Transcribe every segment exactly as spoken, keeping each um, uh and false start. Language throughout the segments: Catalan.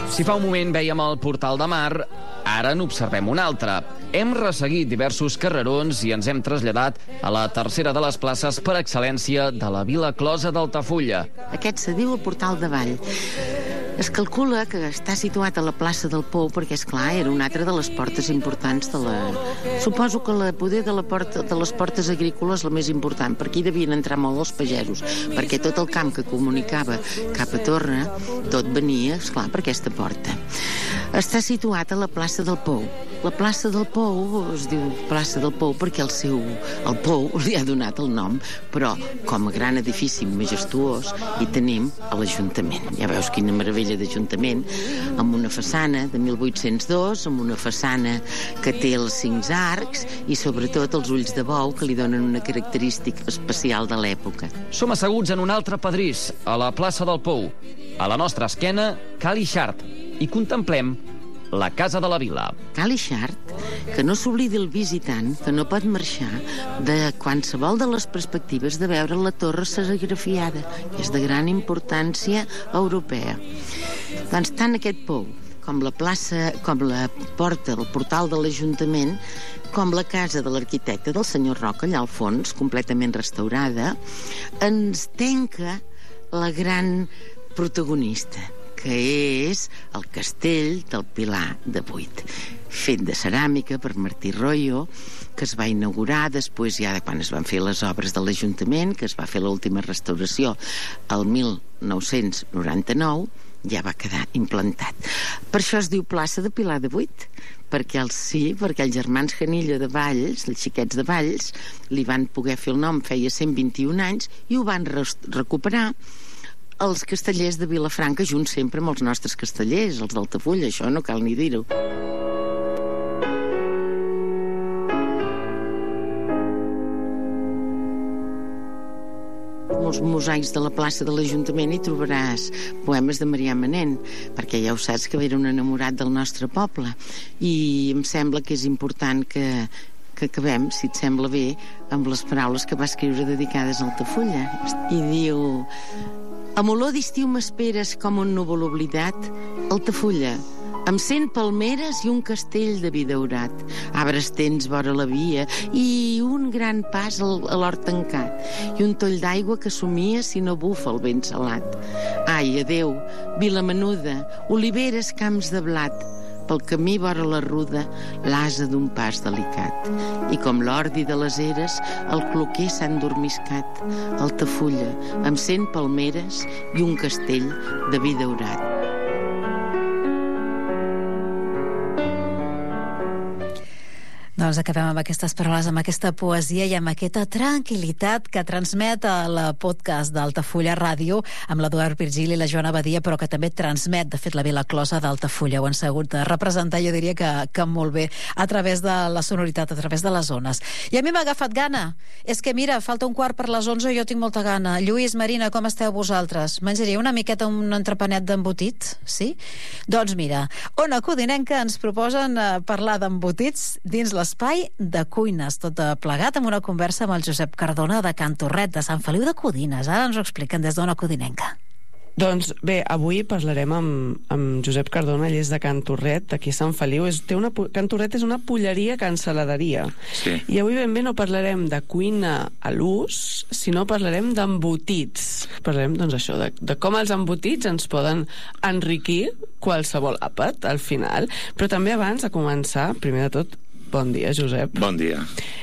Si fa un moment vèiem el Portal de Mar, ara n'observem un altre. Hem resseguit diversos carrerons i ens hem traslladat a la tercera de les places per excel·lència de la vila closa d'Altafulla. Aquest se diu el Portal de Vall. Es calcula que està situat a la plaça del Pou perquè, és clar, era una altra de les portes importants de la... Suposo que la poder de, la porta, de les portes agrícoles la més important, per aquí devien entrar molt els pagesos, perquè tot el camp que comunicava cap a Torre, tot venia, és clar, per aquesta porta. Està situat a la plaça del Pou. La plaça del Pou es diu plaça del Pou perquè el seu... el Pou li ha donat el nom, però com a gran edifici majestuós hi tenim a l'Ajuntament. Ja veus quina meravella d'Ajuntament, amb una façana de mil vuit-cents dos, amb una façana que té els cinc arcs i sobretot els ulls de bou que li donen una característica especial de l'època. Som asseguts en un altre pedrís, a la plaça del Pou. A la nostra esquena, Cal Ixart, i contemplem la Casa de la Vila. Cal Ixart, que no s'oblidi el visitant que no pot marxar de qualsevol de les perspectives de veure la torre serigrafiada, que és de gran importància europea. Doncs tant aquest pou com la plaça, com la porta, el portal de l'Ajuntament, com la casa de l'arquitecte del senyor Roca, allà al fons, completament restaurada, ens tanca la gran protagonista, que és el castell del Pilar de Buit, fet de ceràmica per Martí Royo, que es va inaugurar després ja de quan es van fer les obres de l'Ajuntament, que es va fer l'última restauració el mil nou-cents noranta-nou, ja va quedar implantat. Per això es diu plaça de Pilar de Buit, perquè els sí, perquè els germans Canilla de Valls, els xiquets de Valls, li van poder fer el nom feia cent vint-i-un anys i ho van recuperar els castellers de Vilafranca, junts sempre amb els nostres castellers, els d'Altafulla, això no cal ni dir-ho. Molts mosaics de la plaça de l'Ajuntament hi trobaràs poemes de Marià Manent, perquè ja ho saps que era un enamorat del nostre poble, i em sembla que és important que que acabem, si et sembla bé, amb les paraules que va escriure dedicades a Altafulla. I diu: amb olor d'estiu m'esperes com un núvol oblidat, Altafulla, amb cent palmeres i un castell de vi daurat, arbres tens vora la via i un gran pas al, a l'hort tancat, i un toll d'aigua que somia si no bufa el vent salat. Ai, adeu, vila menuda, oliveres, camps de blat, pel camí vora la ruda, l'asa d'un pas delicat. I com l'ordi de les eres, el cloquer s'ha endormiscat. Altafulla, amb cent palmeres i un castell de vi daurat. Doncs acabem amb aquestes paraules, amb aquesta poesia i amb aquesta tranquil·litat que transmet el podcast d'Altafulla Ràdio amb l'Eduard Virgili i la Joana Badia, però que també transmet, de fet, la Vila Closa d'Altafulla. Ho han sabut de representar, jo diria que, que molt bé, a través de la sonoritat, a través de les ones. I a mi m'ha agafat gana. És que, mira, falta un quart per les onze i jo tinc molta gana. Lluís, Marina, com esteu vosaltres? Menjaria una miqueta un entrepanet d'embotit? Sí? Doncs mira, Ona Codinenca ens proposen eh, parlar d'embotits dins les espai de cuines, tot plegat amb una conversa amb el Josep Cardona de Can Torret, de Sant Feliu de Codines. Ara ens ho expliquen des d'Ona Codinenca. Doncs bé, avui parlarem amb, amb Josep Cardona, ell és de Can Torret, d'aquí a Sant Feliu. És, té una, Can Torret és una polleria cancel·laderia. Sí. I avui ben bé no parlarem de cuina a l'ús, sinó parlarem d'embotits. Parlarem, doncs, això, de, de com els embotits ens poden enriquir qualsevol àpat, al final. Però també abans de començar, primer de tot, bon dia, Josep. Bon dia.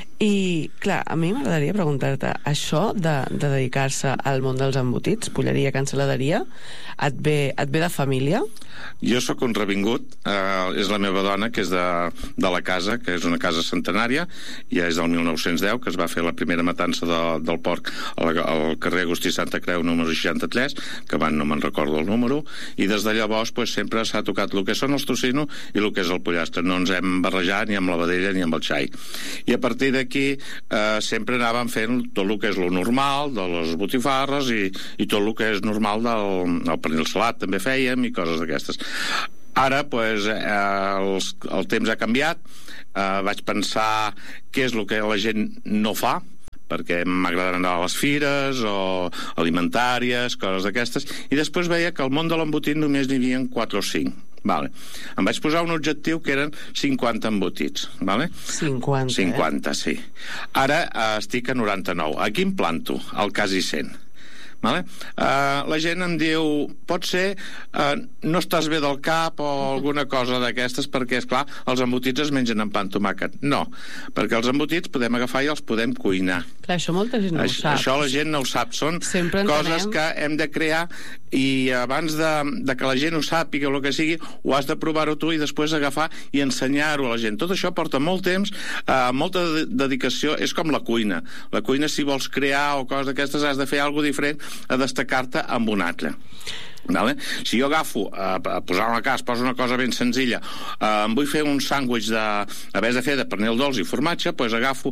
I, clar, a mi m'agradaria preguntar-te, això de, de dedicar-se al món dels embotits, polleria, cancel·laderia, et ve, et ve de família? Jo sóc un revingut, eh, és la meva dona, que és de, de la casa, que és una casa centenària, ja és del mil nou-cents deu, que es va fer la primera matança de, del porc al, al carrer Agustí Santa Creu, número seixanta-tres, que abans no me'n recordo el número, i des de llavors pues, sempre s'ha tocat el que són els tocino i el que és el pollastre. No ens hem barrejat ni amb la vedella ni amb el xai. I a partir d'aquí eh, sempre anàvem fent tot el que és lo normal, de les botifarres i, i tot el que és normal del el pernil salat també fèiem i coses d'aquestes. Ara, pues, eh, el, el temps ha canviat, eh, vaig pensar què és el que la gent no fa, perquè m'agrada anar a les fires o alimentàries, coses d'aquestes, i després veia que al món de l'embotit només n'hi havia quatre o cinc. Vale. Em vaig posar un objectiu que eren cinquanta embotits. Vale? cinquanta, cinquanta, eh? sí. Ara eh, estic a noranta-nou. Aquí em planto, al quasi cent. Vale? Uh, la gent em diu, pot ser uh, no estàs bé del cap o alguna cosa d'aquestes, perquè, és clar, els embotits es mengen amb pa amb tomàquet. No, perquè els embotits podem agafar i els podem cuinar. Clar, això molta gent no ho sap. Això la gent no ho sap, són Sempre coses entenem... que hem de crear, i abans de, de que la gent ho sàpiga o el que sigui, ho has de provar-ho tu i després agafar i ensenyar-ho a la gent. Tot això porta molt temps, uh, molta de dedicació, és com la cuina. La cuina, si vols crear o coses d'aquestes, has de fer alguna diferent a destacar-te amb un altre. Vale? Si jo agafo, a, a posar una cas, poso una cosa ben senzilla, eh, em vull fer un sàndwich de, a vegades de fer de pernil dolç i formatge, doncs agafo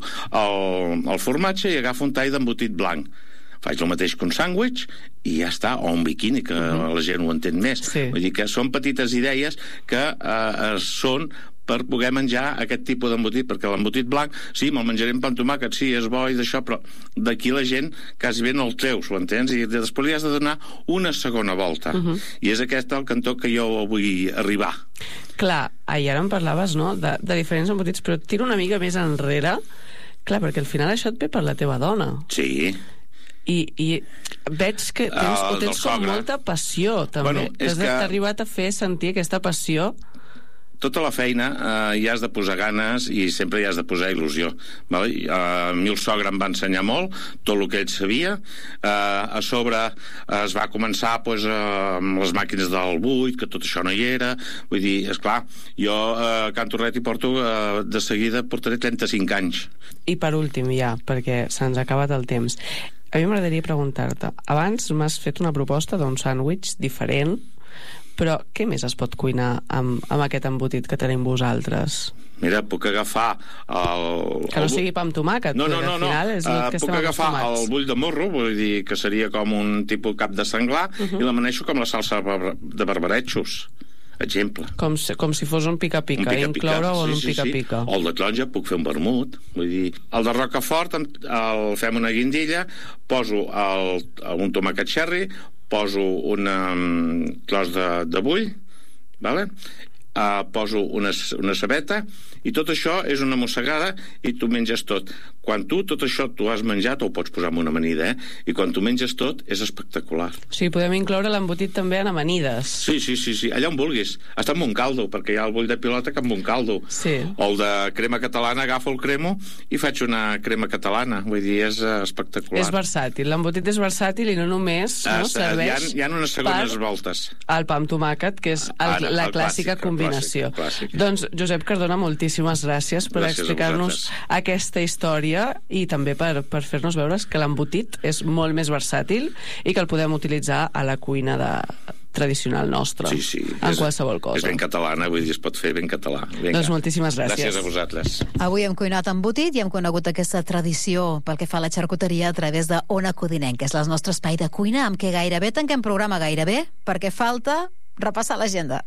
el, el formatge i agafo un tall d'embotit blanc. Faig el mateix que un sàndwich i ja està, o un biquini, que uh-huh. la gent ho entén més. Sí. Vull dir que són petites idees que eh, són per poder menjar aquest tipus d'embotit, perquè l'embotit blanc, sí, me'l menjaré amb pa amb tomàquet, sí, és bo i d'això, però d'aquí la gent quasi bé no el treus, ho entens? I després li has de donar una segona volta. Uh-huh. I és aquest el cantó que jo vull arribar. Clar, ahir ara em parlaves, no?, de, de diferents embotits, però tiro una mica més enrere, clar, perquè al final això et ve per la teva dona. Sí. I, i veig que tens, uh, ho tens com molta passió, també. Bueno, és que... T'ha arribat a fer sentir aquesta passió. Tota la feina eh, hi has de posar ganes i sempre hi has de posar il·lusió. Vale? Eh, a mi el sogre em va ensenyar molt, tot el que ell sabia. Eh, a sobre eh, es va començar pues, eh, amb les màquines del buit, que tot això no hi era. Vull dir, esclar, jo eh, canto ret i porto, eh, de seguida portaré trenta-cinc anys. I per últim, ja, perquè se'ns ha acabat el temps, a mi m'agradaria preguntar-te, abans m'has fet una proposta d'un sàndwich diferent, però què més es pot cuinar amb, amb aquest embotit que tenim vosaltres? Mira, puc agafar el... Que no sigui pa amb tomàquet, no, no, no, no. Al final és el uh, que puc estem agafar acostumats. el bull de morro, vull dir que seria com un tipus cap de senglar, uh-huh. i l'amaneixo com la salsa de barbaretxos, exemple. Com si, com si fos un pica-pica, pica incloure-ho sí, en un sí, pica-pica. Sí. O el de taronja puc fer un vermut, vull dir, el de Rocafort el, el fem una guindilla, poso el, un tomàquet cherry, poso una um, clos de, de bull, vale? Uh, poso una, una cebeta, i tot això és una mossegada i tu menges tot. Quan tu tot això t'ho has menjat, o ho pots posar en una amanida, eh? I quan tu menges tot és espectacular. O sigui, podem incloure l'embotit també en amanides. Sí, sí, sí, sí, allà on vulguis. Està amb un caldo, perquè hi ha el bull de pilota que amb un caldo. Sí. O el de crema catalana, agafo el cremo i faig una crema catalana. Vull dir, és uh, espectacular. És versàtil, l'embotit és versàtil i no només no, uh, serveix... Hi ha, hi ha unes segones voltes. El pa amb tomàquet, que és el, Ara, la el clàssica clàssic, combinació. El clàssic, el clàssic. Doncs, Josep Cardona, moltíssimes gràcies per gràcies explicar-nos aquesta història i també per, per fer-nos veure que l'embotit és molt més versàtil i que el podem utilitzar a la cuina de, tradicional nostra, sí, sí, en és, qualsevol cosa. És ben catalana, vull dir, es pot fer ben català. Vinga. Doncs moltíssimes gràcies. Gràcies a vosaltres. Avui hem cuinat embotit i hem conegut aquesta tradició pel que fa a la xarcuteria a través de Ona Codinenc, que és el nostre espai de cuina, amb què gairebé tanquem programa gairebé, perquè falta repassar l'agenda.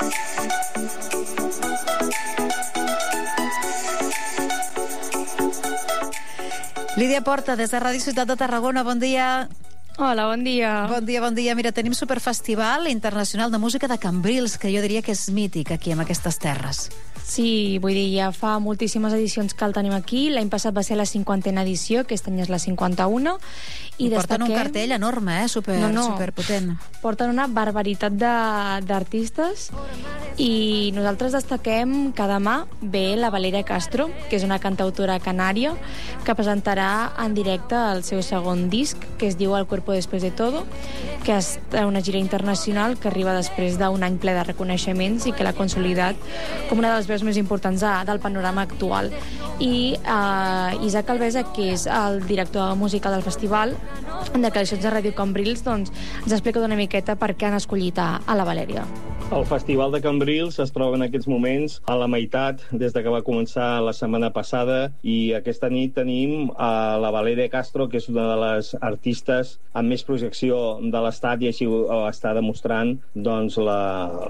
Lídia Porta, des de Ràdio Ciutat de Tarragona, bon dia. Hola, bon dia. Bon dia, bon dia. Mira, tenim Superfestival Internacional de Música de Cambrils, que jo diria que és mític aquí, en aquestes terres. Sí, vull dir, ja fa moltíssimes edicions que el tenim aquí. L'any passat va ser la cinquantena edició, aquest any és la cinquanta-una. I, I porten destaquem... un cartell enorme, eh? Super, no, no. superpotent. Porten una barbaritat d'artistes i nosaltres destaquem que demà ve la Valeria Castro, que és una cantautora canària, que presentarà en directe el seu segon disc, que es diu El cuerpo después de todo, que és una gira internacional que arriba després d'un any ple de reconeixements i que l'ha consolidat com una de les veus més importants del panorama actual. I uh, Isaac Alvesa, que és el director musical del festival, en declaracions de Ràdio Cambrils, doncs, ens explica una miqueta per què han escollit a, a la Valèria. El Festival de Cambrils es troba en aquests moments a la meitat des de que va començar la setmana passada i aquesta nit tenim a la Valeria Castro, que és una de les artistes amb més projecció de l'estat i així ho està demostrant doncs,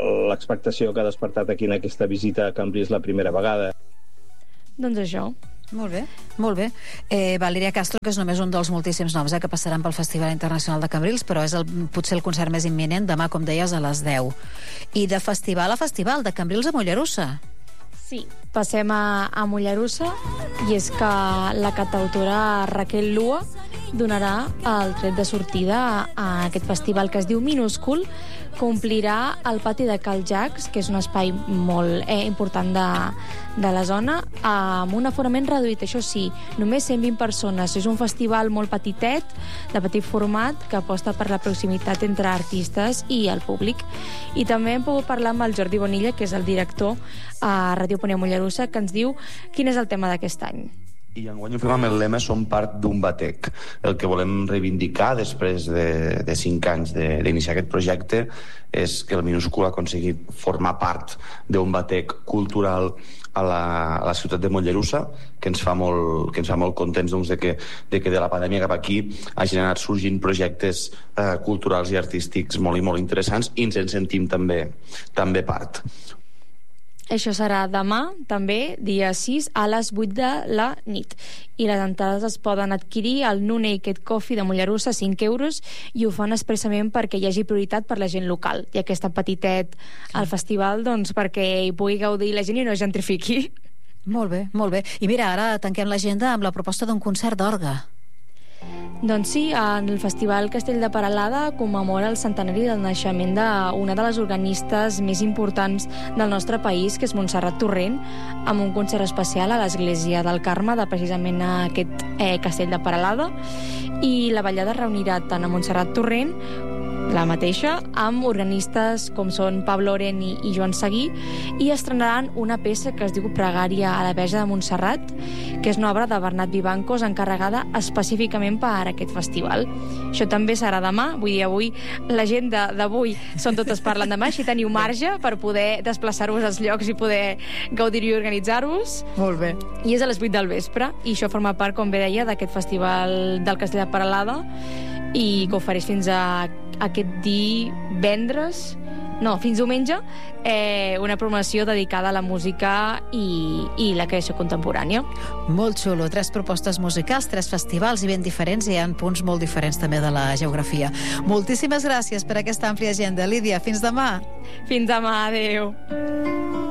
l'expectació que ha despertat aquí en aquesta visita a Cambrils la primera vegada. Doncs això. Molt bé, molt bé. Eh, Valeria Castro, que és només un dels moltíssims noms eh, que passaran pel Festival Internacional de Cambrils, però és el, potser el concert més imminent demà, com deies, a les deu. I de festival a festival, de Cambrils a Mollerussa. Sí, passem a, a Mollerussa, i és que la cantautora Raquel Lua donarà el tret de sortida a aquest festival que es diu Minúscul, que omplirà el pati de Cal Jacs, que és un espai molt eh, important de, de la zona, amb un aforament reduït, això sí, només cent vint persones. És un festival molt petitet, de petit format, que aposta per la proximitat entre artistes i el públic. I també hem pogut parlar amb el Jordi Bonilla, que és el director a Ràdio Ponent Mollerussa, que ens diu quin és el tema d'aquest any. I enguany ho fem amb el lema Som part d'un batec. El que volem reivindicar després de, de cinc anys d'iniciar aquest projecte és que el Minúscul ha aconseguit formar part d'un batec cultural a la, a la ciutat de Mollerussa, que ens fa molt, que ens fa molt contents doncs, de, que, de que de la pandèmia cap aquí hagin anat sorgint projectes eh, culturals i artístics molt i molt interessants, i ens en sentim també, també part. Això serà demà, també, dia sis, a les vuit de la nit. I les entrades es poden adquirir al No Naked Coffee de Mollerussa, cinc euros, i ho fan expressament perquè hi hagi prioritat per la gent local. I aquest petitet al festival, doncs, perquè hi pugui gaudir la gent i no gentrifiqui. Molt bé, molt bé. I mira, ara tanquem l'agenda amb la proposta d'un concert d'orgue. Doncs sí, en el Festival Castell de Peralada commemora el centenari del naixement d'una de les organistes més importants del nostre país, que és Montserrat Torrent, amb un concert especial a l'Església del Carme de precisament aquest eh, Castell de Peralada. I la ballada reunirà tant a Montserrat Torrent, la mateixa, amb organistes com són Pablo Oren i, i Joan Seguí, i estrenaran una peça que es diu Pregària a la Verge de Montserrat, que és una obra de Bernat Vivancos encarregada específicament per a aquest festival. Això també serà demà, vull dir, avui l'agenda d'avui són totes parlant demà, així teniu marge per poder desplaçar-vos als llocs i poder gaudir-hi i organitzar-vos. Molt bé. I és a les vuit del vespre, i això forma part, com bé deia, d'aquest festival del Castell de Peralada, i que ofereix fins a aquest divendres, no, fins diumenge, eh, una promoció dedicada a la música i, i la creació contemporània. Molt xulo, tres propostes musicals, tres festivals i ben diferents, i hi ha punts molt diferents també de la geografia. Moltíssimes gràcies per aquesta àmplia agenda, Lídia. Fins demà. Fins demà, adeu.